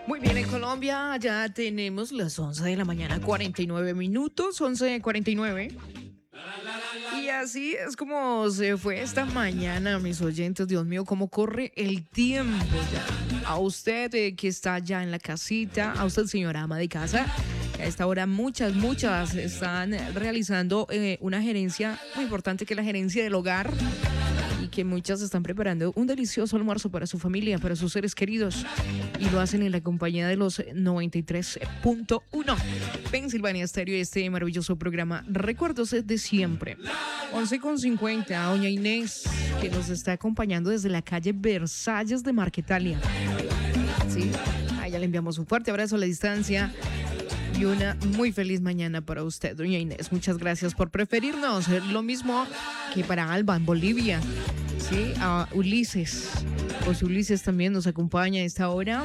Muy bien, en Colombia ya tenemos las 11 de la mañana, 49 minutos, 11:49. Y así es como se fue esta mañana, mis oyentes. Dios mío, cómo corre el tiempo ya. A usted que está ya en la casita, a usted, señora ama de casa, a esta hora muchas están realizando una gerencia muy importante, que es la gerencia del hogar, y que muchas están preparando un delicioso almuerzo para su familia, para sus seres queridos, y lo hacen en la compañía de los 93.1 Pensilvania Stereo, este maravilloso programa Recuerdos de Siempre. 11:50, doña Inés, que nos está acompañando desde la calle Versalles de Marquetalia. Sí, a ella le enviamos un fuerte abrazo a la distancia y una muy feliz mañana para usted, doña Inés. Muchas gracias por preferirnos. Lo mismo que para Alba en Bolivia. Sí, a Ulises. Pues Ulises también nos acompaña a esta hora.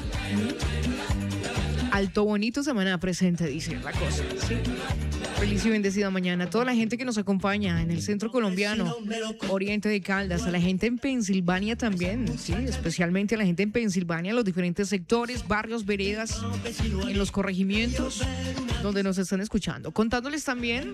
Alto bonito semana presente, dice la cosa. Sí. Feliz y bendecida mañana a toda la gente que nos acompaña en el centro colombiano, Oriente de Caldas, a la gente en Pensilvania también, sí, especialmente a la gente en Pensilvania, los diferentes sectores, barrios, veredas, en los corregimientos donde nos están escuchando. Contándoles también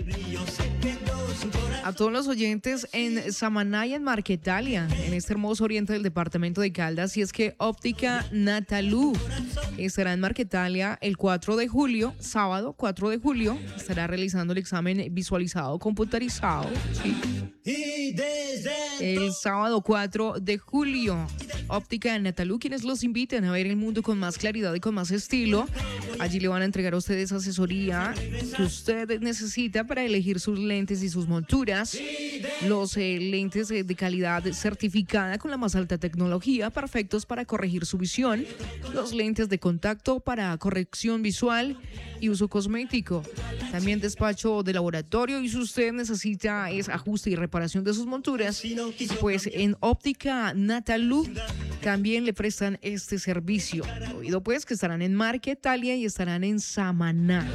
a todos los oyentes en Samaná y en Marquetalia, en este hermoso oriente del departamento de Caldas, y es que Óptica Natalú estará en Marquetalia el 4 de julio, sábado 4 de julio, estará realizando el examen visualizado computarizado, ¿sí? El sábado 4 de julio, Óptica Natalú, quienes los invitan a ver el mundo con más claridad y con más estilo. Allí le van a entregar a ustedes asesoría que usted necesita para elegir sus lentes y sus monturas. Los lentes de calidad certificada con la más alta tecnología, perfectos para corregir su visión. Los lentes de contacto para corrección visual y uso cosmético. También despacho de laboratorio, y si usted necesita es ajuste y reparación de sus monturas, pues en Óptica Natalú también le prestan este servicio. Oído pues que estarán en Marquetalia y estarán en Samaná.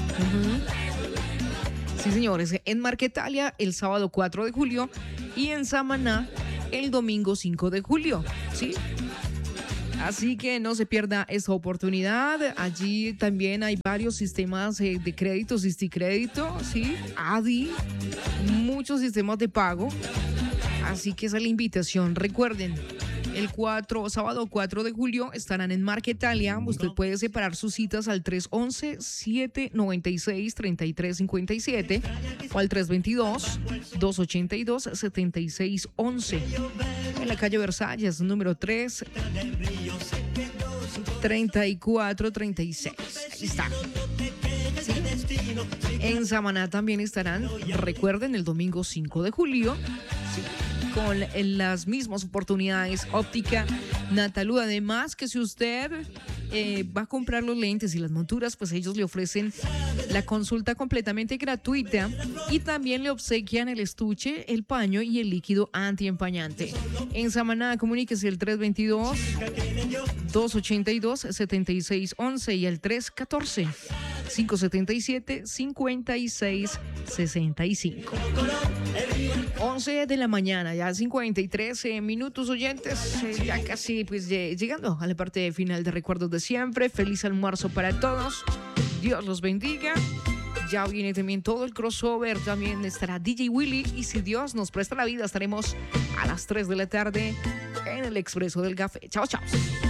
Sí, señores, en Marquetalia el sábado 4 de julio y en Samaná el domingo 5 de julio, ¿sí? Así que no se pierda esta oportunidad. Allí también hay varios sistemas de crédito, Sisticrédito, ¿sí? ADI, muchos sistemas de pago. Así que esa es la invitación. Recuerden, el sábado 4 de julio estarán en Marquetalia. Usted puede separar sus citas al 311-796-3357 o al 322-282-7611. En la calle Versalles, número 3, 3436. Ahí está. ¿Sí? En Samaná también estarán, recuerden, el domingo 5 de julio. ¿Sí? Con las mismas oportunidades, Óptica Natalú. Además que si usted va a comprar los lentes y las monturas, pues ellos le ofrecen la consulta completamente gratuita y también le obsequian el estuche, el paño y el líquido antiempañante. En Samaná, comuníquese el 322-282-7611 y el 314-577-5665. 11 de la mañana, ya 53 minutos, oyentes, ya casi pues llegando a la parte final de Recuerdos de Siempre. Feliz almuerzo para todos, Dios los bendiga. Ya viene también todo el crossover, también estará DJ Willy, y si Dios nos presta la vida estaremos a las 3 de la tarde en el Expreso del Café. Chao, chao.